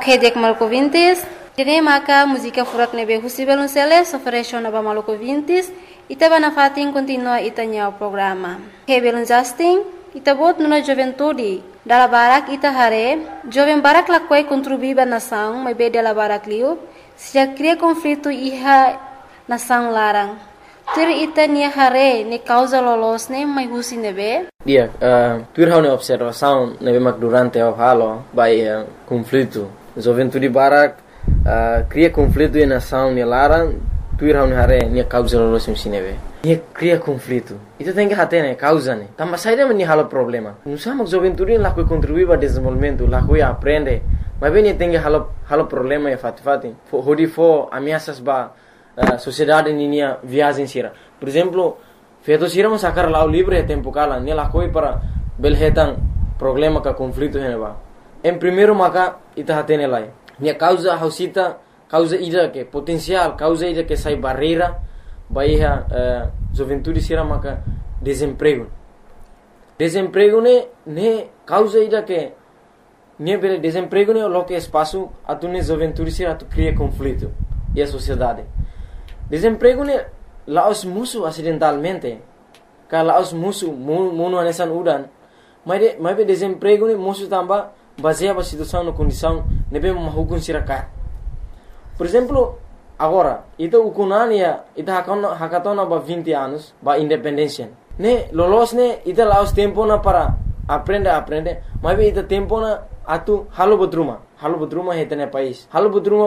Ok, dek malco vintis. Dene maka música furak nebe husi belunceles ofereció naba malco vintis. Ita bana fatin continua itanya o programa. Ok, belun Justin. Ita bot nuna juventude. Dala barak ita hare. Joven barak lakwai contribuiba nação, mas be dela barak liu. Se já cria conflito iha nação larang. Tur ita nia hare ni causa lolos ne mai husi nebe. Dia, tur hau ne observação nebe mak durante o halo by conflito. Juventude barak cria conflito e nação ni larang. Tur hau ne hare ni causa lolos ne nebe. Ni cria conflito. Ita tem que hatene causa ne. Tamba saída ni halo problema. Não sama juventude lá que contribui para desenvolvimento, lá que aprende. Mas bem ni tem que halo problema e fati. Hodi fo ameaças ba sociedade ninia viagem sira. Por exemplo, feito sira mo sacar lá o livre é tempo cala, ni lá coi para belhetan problema ka conflito heneba. Em primeiro maka ita hatene lá. Ni causa hausita, causa ida que potencial, causa ida que sai barreira, baia juventude sira maka desemprego. Desemprego ne causa ida que ne bele desemprego ne lo que espaço atune juventude sira tu cria conflito e a sociedade. Desemprego ne laos musuh acidentalmente. Kalau laos musuh munu anesan udan. Mas be desemprego ne musuh tamba baseia ba situação no condição nebe mahukun sirakat. Por exemplo, agora, ita ukunania ita hakatona ba 20 anos ba independência. Ne lolos ne ita laos tempo na para aprende, mas be ita tempo na atu halo bodruma hetene país. Halo bodruma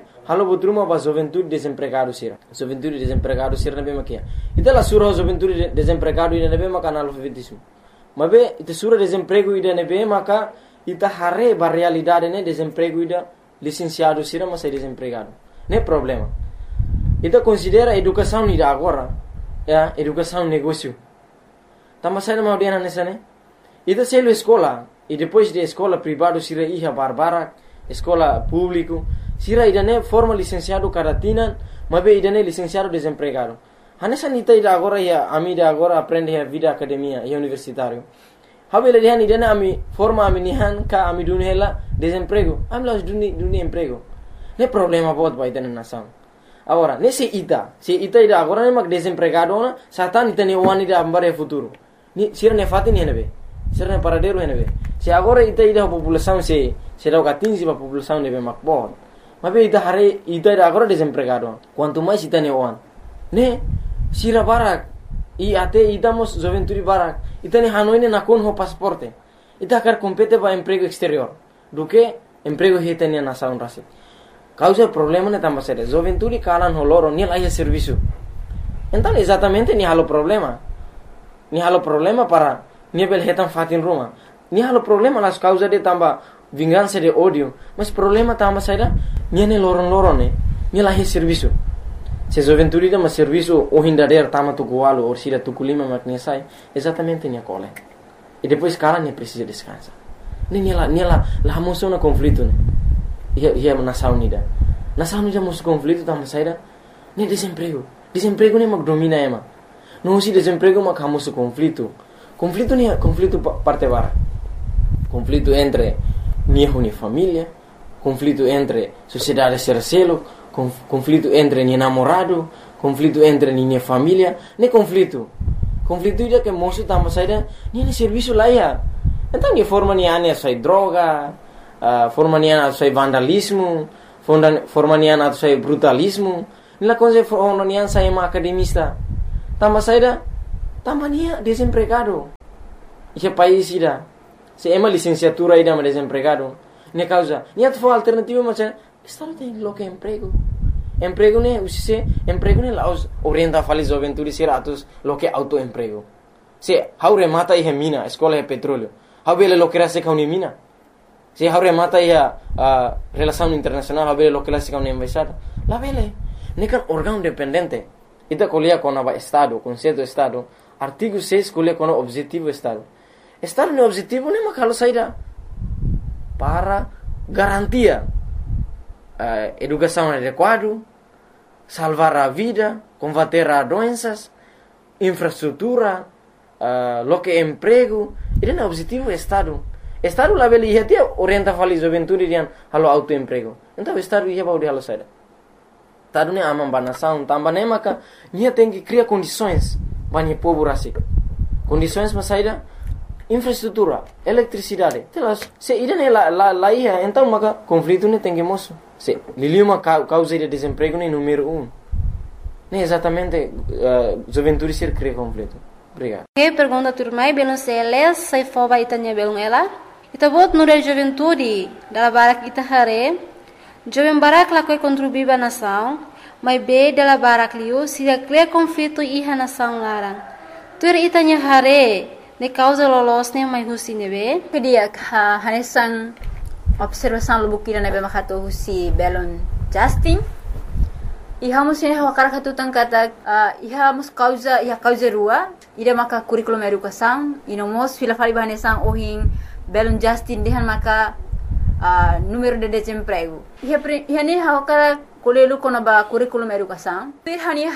ba juventude desempregado sira. Juventude desempregado sira nabe makia. Ita la sura juventude desempregado ida nabe maka analfabetismo. Mabe ita sura desemprego ida nabe maka ita hare ba realidade ne desemprego ida licenciado sira mas desempregado. Ne problema. Ita considera educação ida agora, educação negócio. Tama sai na maudiana nessa ne. Ita selo escola e depois de escola privado sira iha barbara, escola público, sira idane forma licenciado caratina, mabe idane licenciado desempregado. Hanessa nita ida agora ia amida agora aprende a vida academia e universitário. Habele dihan idane ami forma ami nihan ka ami dunhela desemprego. Am las duni emprego. Ne problema bot ba idane nação. Agora, se ita ida agora ne mag desempregado na satan ita ne wani da ambare futuro. Ni sira ne fatin henebe. Sira ne paradero henebe. Se agora ita ida população se dá catinzi ba população nebe makbot. Mas ita hare ita ida agora desempregado. Quanto mais ita ne wan. Ne sira barak e até idamos juventude barak. Ita ne hanoi ne nakon ho pasporte. Ita quer compete ba emprego exterior. Do que emprego hetene nação rase. Causa problema ne tamba sere. Juventude kalan ho loro ni laia serviço. Então exatamente ni halo problema. Ni halo problema para ni bel hetan fatin Roma. Ni halo problema las causa de tamba vingança de ódio, mas problema tamba saída ni ne loron ne ni lahi serviço. Se juventude de mas serviço o hindader tama tu goalo ou sira tu kulima makne sai, exatamente ni cole. E depois cara ne precisa descansar. Ni la moção na conflito ne. Ia nação unida. Nação unida moção conflito tamba saída ni desemprego. Desemprego ne mag domina ema. Não se desemprego mag hamoso conflito. Conflito ni conflito parte bara. Conflito entre ni família, conflito entre sociedade sercelo, conflito entre ni namorado, conflito entre ni família, ne conflito. Conflito ida que moço tamba saída ni serviço lá ia. Então ni forma ni ane sai droga, forma ni ane sai vandalismo, forma ni ane sai brutalismo, ni la coisa forma ni ane sai uma academista. Tamba saída tamba ni desempregado. Esse país ida se ema licenciatura ida ma desempregado. Ne causa, ni atfo alternativa mas estado tem lo que emprego. Emprego ne usise emprego ne laos orienta fali juventude siratus lo que autoemprego. Se haure mata e mina, escola e petróleo. Habele lo que rase ka mina. Se haure mata e relação internacional, habele lo que rase ka embaixada. La vele, ne kan órgão dependente. Ita colia com a estado, conceito estado, artigo 6 colia com o objetivo estado. Estado no objetivo ne makalo saída para garantia educação adequada, salvar a vida, combater as doenças, infraestrutura, lo que emprego, ele é o objetivo do Estado. Estado lá beli ia tia orienta fali juventude rian halo autoemprego. Então estado ia bau de halo saida. Estado ne amam banação, tambah ne maka nia tem que criar condições bani povo rasik. Condições mas saida infraestrutura, eletricidade. Telas, se ida ne lá ia, então maka conflito ne tem que moço. Se liliu uma causa de desemprego ne número 1. Ne exatamente juventude ser cria conflito. Obrigado. Que pergunta turmai belum seles sai foba itanya belum ela. Ita bot nura juventude dala barak ita hare. Jovem barak la koi contribuiba nação, mas be dala barak liu sida cria conflito iha nação larang. Tur itanya hare ne causa lolos ne mai husi nebe. Kedia hanesang observação lubukira nebe makato husi belon Justin. Iha musine wakara katutang kata iha mus causa rua ida maka curriculum educação inomos fila fali bahanesang ohin belon Justin dehan maka número de desemprego. Iha ni wakara kolelu konaba curriculum educação. Iha ni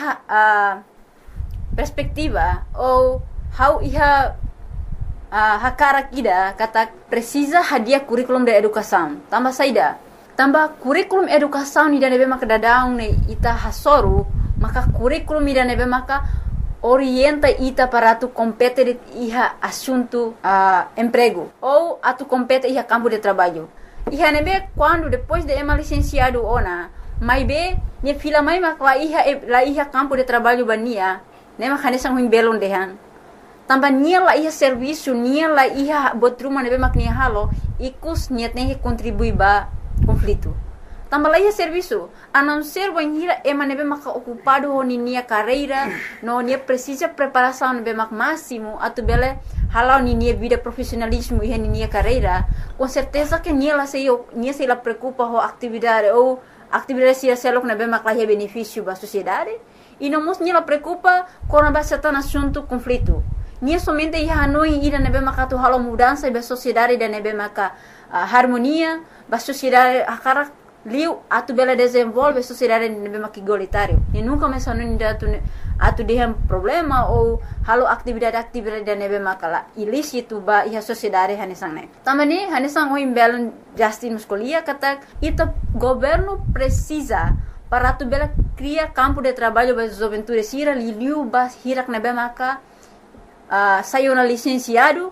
perspectiva ou how iha hakara kida kata precisa hadiah curriculum de educação. Tambah saida. Tambah kurikulum educação ni nebe maka dadang ne ita hasoru maka kurikulum ni nebe maka orienta ita para tu compete iha assunto emprego ou atu compete iha campo de trabalho. Iha nebe quando depois de ema licenciado ona mai be ni fila mai maka la iha campo de trabalho bania ne maka nesang huing belon dehan. Tambah nia la iha serviço nia la iha botruma nebe mak nia halo ikus niat ne contribui ba conflito. Tambah lagi serviço, a não ser banhira ema nebe maka ocupado ho ni nia carreira, no nia precisa preparação nebe mak máximo, atu bele halau ni nia vida profissionalismo e ni nia carreira, com certeza que nia se la preocupa ho atividade ou atividade se selok nebe mak lahi benefício ba sociedade, e não mos nia la preocupa com a bastante assunto conflito. Nia somente ia hanoi ida nebe maka tu halau mudança ba sociedade da nebe maka harmonia ba sociedade akara liu atu bela desenvolve sociedade nebe maki igualitário e nunca me sanu ninda atu dehem problema ou halo atividade da nebe makala ilícito ba iha sociedade hanesang ne tamani hanesang o imbelon Justin muscolia kata ita governo precisa para atu bela cria campo de trabalho ba juventude sira liu ba hirak nebe maka sayona licenciada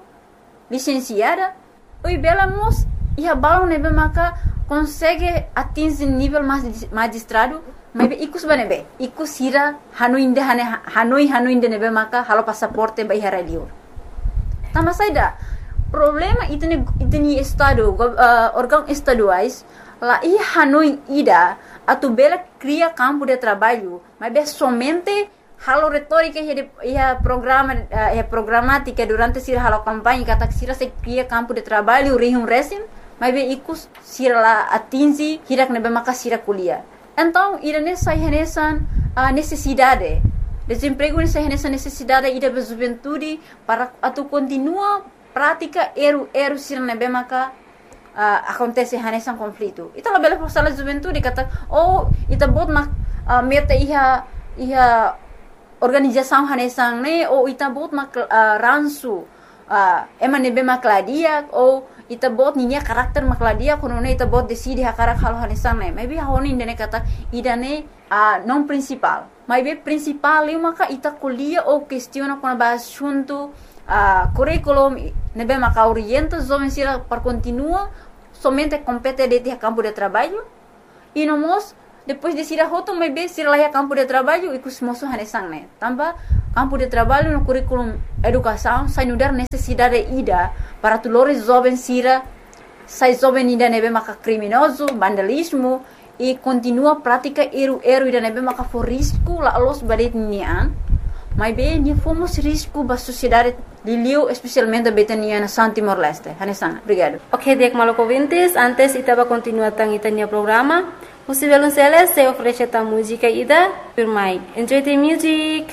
oi bela mos iha balon nebe maka consegue atingir nível magistrado mas ikus banebe ikus hira hanoi nebe maka halo passaporte ba iha radio tama saida problema itni estado órgão estaduais lá iha hanoi ida atu bela cria campo de trabalho mas somente halo retórica ia programática durante sira halo campanha kata sira se cria campo de trabalho rihum resim mas ikus sira la atingi hirak nebe maka sira kuliah. Então irane sai renesan necessidade desemprego nessa necessidade ida ba juventude para atu continua prática eru sira nebe maka acontece hanesan conflito. Ita la bela força la juventude kata ita bot meta iha organização hanesang ne ou ita bot ransu ema nebe makladia ou ita bot ninya karakter makladia kono ne ita bot decide hakarak halo hanesang ne maybe honi ndene kata idane non principal maybe principal li maka ita kuliah ou questiona kono ba assunto curriculum nebe maka orienta jovem sira para continua somente compete de campo de trabalho e nomos depois de sira hoto maybe sira lá campo de trabalho e kusmoso hanesang ne tambah campo de trabalho no curriculum educação sai nudar necessidade ida para tulores jovem sira sai jovem ida nebe maka criminoso vandalismo e continua prática eru ida nebe maka for risco la los badet nian mas bem ni fomos risco ba sociedade liliu especialmente betania na San Timor Leste hanesang obrigado. Ok, dek maloko vintes antes itaba continua tang itanya programa. Musivelun Celes se oferece ta música ida. Enjoy the music.